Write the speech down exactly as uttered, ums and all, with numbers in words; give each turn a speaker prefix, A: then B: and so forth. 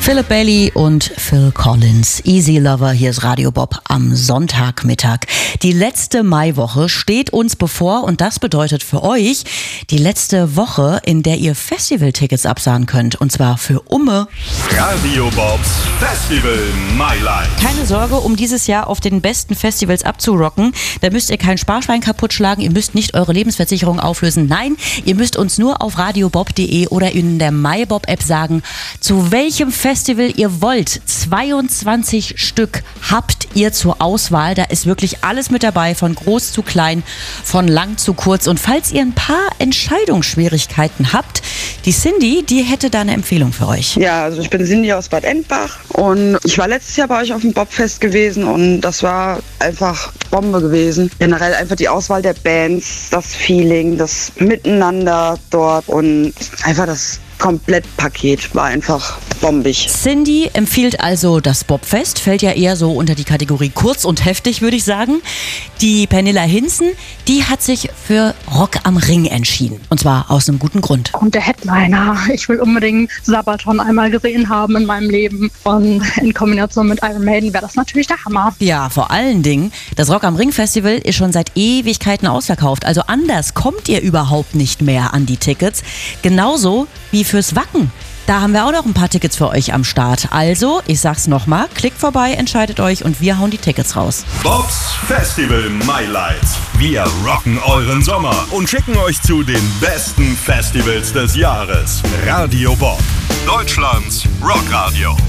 A: Philip Bailey und Phil Collins. Easy Lover, hier ist Radio Bob am Sonntagmittag. Die letzte Maiwoche steht uns bevor und das bedeutet für euch die letzte Woche, in der ihr Festivaltickets absahen könnt. Und zwar für Umme.
B: Radio Bobs Festival My Life.
A: Keine Sorge, um dieses Jahr auf den besten Festivals abzurocken. Da müsst ihr kein Sparschwein kaputt schlagen, ihr müsst nicht eure Lebensversicherung auflösen. Nein, ihr müsst uns nur auf radiobob punkt de oder in der MyBob-App sagen, zu welchem Festival ihr wollt. zweiundzwanzig Stück habt ihr zur Auswahl. Da ist wirklich alles mit dabei, von groß zu klein, von lang zu kurz. Und falls ihr ein paar Entscheidungsschwierigkeiten habt, die Cindy, die hätte da eine Empfehlung für euch.
C: Ja, also ich bin Cindy aus Bad Endbach und ich war letztes Jahr bei euch auf dem Bobfest gewesen und das war einfach Bombe gewesen. Generell einfach die Auswahl der Bands, das Feeling, das Miteinander dort und einfach das Komplettpaket war einfach bombig.
A: Cindy empfiehlt also das Bobfest, fällt ja eher so unter die Kategorie kurz und heftig, würde ich sagen. Die Pernilla Hinzen, die hat sich für Rock am Ring entschieden. Und zwar aus einem guten Grund.
D: Und der Headliner. Ich will unbedingt Sabaton einmal gesehen haben in meinem Leben. Und in Kombination mit Iron Maiden wäre das natürlich der Hammer.
A: Ja, vor allen Dingen, das Rock am Ring Festival ist schon seit Ewigkeiten ausverkauft. Also anders kommt ihr überhaupt nicht mehr an die Tickets. Genauso wie fürs Wacken. Da haben wir auch noch ein paar Tickets für euch am Start. Also, ich sag's nochmal, klickt vorbei, entscheidet euch und wir hauen die Tickets raus.
B: Bobs Festival My Lights. Wir rocken euren Sommer und schicken euch zu den besten Festivals des Jahres. Radio Bob, Deutschlands Rockradio.